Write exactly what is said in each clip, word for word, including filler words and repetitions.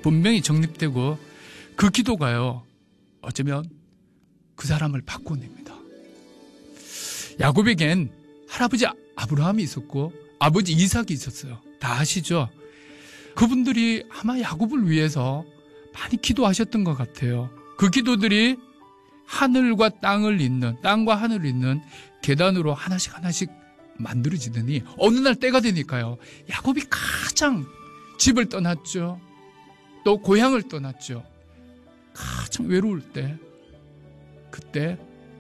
분명히 정립되고 그 기도가요, 어쩌면 그 사람을 바꿔냅니다. 야곱에겐 할아버지 아브라함이 있었고 아버지 이삭이 있었어요. 다 아시죠? 그분들이 아마 야곱을 위해서 많이 기도하셨던 것 같아요. 그 기도들이 하늘과 땅을 잇는, 땅과 하늘을 잇는 계단으로 하나씩 하나씩 만들어지더니 어느 날 때가 되니까요, 야곱이 가장 집을 떠났죠. 또 고향을 떠났죠. 가장 외로울 때, 그때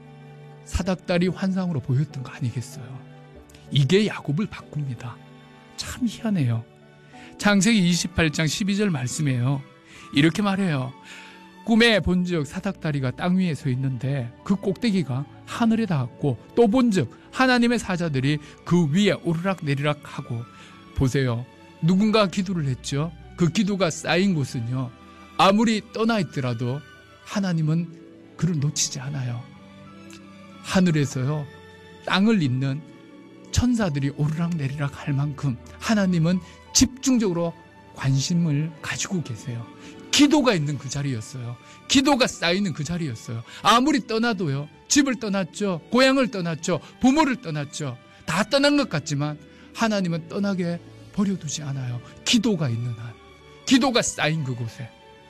사닥다리 환상으로 보였던 거 아니겠어요? 이게 야곱을 바꿉니다. 참 희한해요. 창세기 이십팔 장 십이 절 말씀이에요. 이렇게 말해요. 꿈에 본즉 사닥다리가 땅 위에 서 있는데 그 꼭대기가 하늘에 닿았고, 또 본즉 하나님의 사자들이 그 위에 오르락 내리락 하고. 보세요. 누군가 기도를 했죠. 그 기도가 쌓인 곳은요, 아무리 떠나 있더라도 하나님은 그를 놓치지 않아요. 하늘에서요, 땅을 잇는 천사들이 오르락 내리락 할 만큼 하나님은 집중적으로 관심을 가지고 계세요. 기도가 있는 그 자리였어요. 기도가 쌓이는 그 자리였어요. 아무리 떠나도요, 집을 떠났죠, 고향을 떠났죠, 부모를 떠났죠, 다 떠난 것 같지만 하나님은 떠나게 버려두지 않아요. 기도가 있는 한, 기도가 쌓인 그곳에.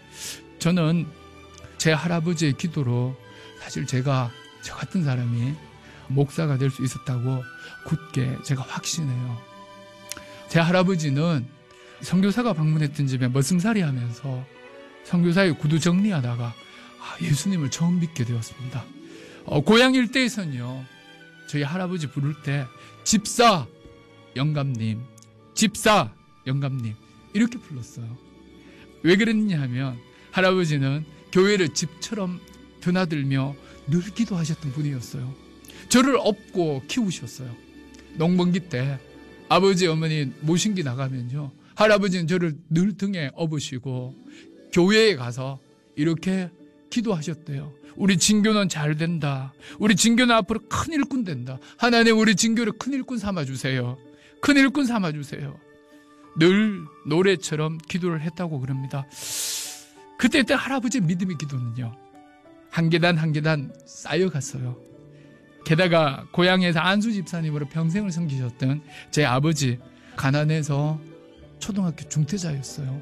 저는 제 할아버지의 기도로 사실 제가, 저 같은 사람이 목사가 될 수 있었다고 굳게 제가 확신해요. 제 할아버지는 선교사가 방문했던 집에 머슴살이 하면서 선교사의 구두 정리하다가 아, 예수님을 처음 믿게 되었습니다. 어, 고향 일대에서는요, 저희 할아버지 부를 때 집사 영감님, 집사 영감님 이렇게 불렀어요. 왜 그랬냐 하면 할아버지는 교회를 집처럼 드나들며 늘 기도하셨던 분이었어요. 저를 업고 키우셨어요. 농번기 때 아버지 어머니 모신기 나가면요, 할아버지는 저를 늘 등에 업으시고 교회에 가서 이렇게 기도하셨대요. 우리 진교는 잘 된다. 우리 진교는 앞으로 큰 일꾼 된다. 하나님, 우리 진교를 큰 일꾼 삼아주세요. 큰 일꾼 삼아주세요. 늘 노래처럼 기도를 했다고 그럽니다. 그때 때 할아버지의 믿음의 기도는요, 한 계단 한 계단 쌓여갔어요. 게다가 고향에서 안수 집사님으로 평생을 섬기셨던 제 아버지, 가난해서 초등학교 중퇴자였어요.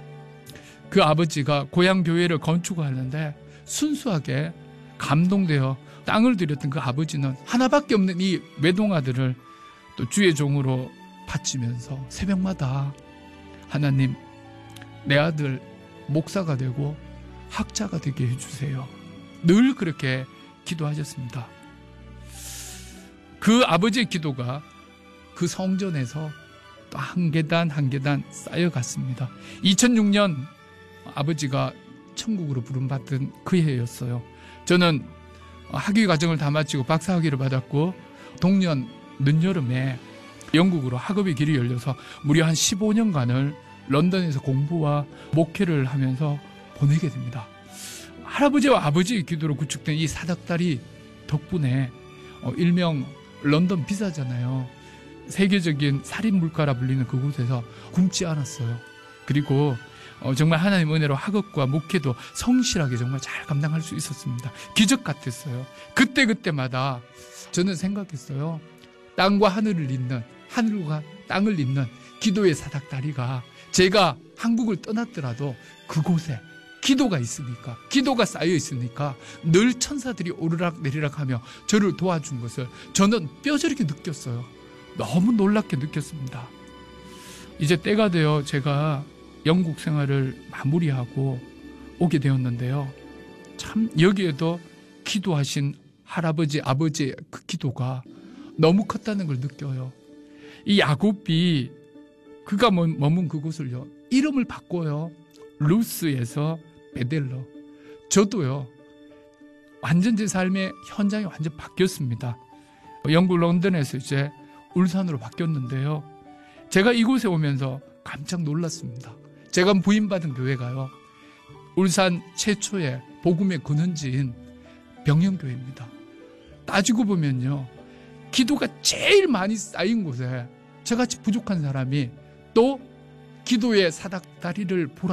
그 아버지가 고향 교회를 건축하는데 순수하게 감동되어 땅을 들였던 그 아버지는 하나밖에 없는 이 외동아들을 또 주의 종으로 바치면서 새벽마다 하나님, 내 아들 목사가 되고 학자가 되게 해주세요. 늘 그렇게 기도하셨습니다. 그 아버지의 기도가 그 성전에서 또 한 계단 한 계단 쌓여갔습니다. 이천육 년 아버지가 천국으로 부름받은 그 해였어요. 저는 학위 과정을 다 마치고 박사학위를 받았고 동년 늦여름에 영국으로 학업의 길이 열려서 무려 한 십오 년간을 런던에서 공부와 목회를 하면서 보내게 됩니다. 할아버지와 아버지의 기도로 구축된 이 사닥다리 덕분에 일명 런던 비사잖아요. 세계적인 살인 물가라 불리는 그곳에서 굶지 않았어요. 그리고 정말 하나님 은혜로 학업과 목회도 성실하게 정말 잘 감당할 수 있었습니다. 기적 같았어요. 그때그때마다 저는 생각했어요. 땅과 하늘을 잇는, 하늘과 땅을 잇는 기도의 사닥다리가 제가 한국을 떠났더라도 그곳에 기도가 있으니까, 기도가 쌓여 있으니까 늘 천사들이 오르락 내리락 하며 저를 도와준 것을 저는 뼈저리게 느꼈어요. 너무 놀랍게 느꼈습니다. 이제 때가 되어 제가 영국 생활을 마무리하고 오게 되었는데요. 참 여기에도 기도하신 할아버지, 아버지의 그 기도가 너무 컸다는 걸 느껴요. 이 야곱이 그가 머문 그곳을요, 이름을 바꿔요. 루스에서 베델로. 저도요, 완전 제 삶의 현장이 완전 바뀌었습니다. 영국 런던에서 이제 울산으로 바뀌었는데요. 제가 이곳에 오면서 깜짝 놀랐습니다. 제가 부임받은 교회가요, 울산 최초의 복음의 근원지인 병영교회입니다. 따지고 보면요, 기도가 제일 많이 쌓인 곳에 저같이 부족한 사람이 또 기도의 사닥다리를 보라